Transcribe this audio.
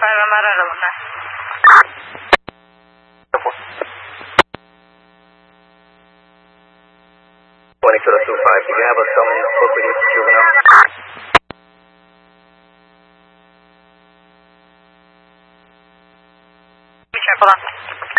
I'm out of them. 2025, do you have a summons book with you, juvenile? Hold on.